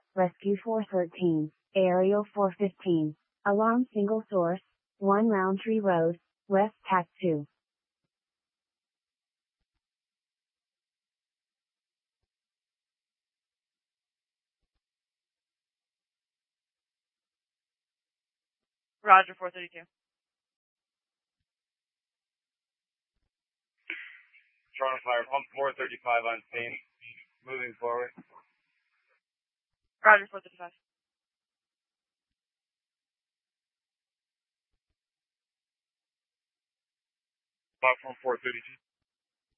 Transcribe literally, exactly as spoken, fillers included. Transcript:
Rescue four thirteen, Aerial four fifteen, Alarm single source, one Roundtree Road, West Tac two. Roger, four thirty-two. Toronto Fire, pump four thirty-five on scene. Moving forward. Roger, four thirty-five. Platform four thirty-two.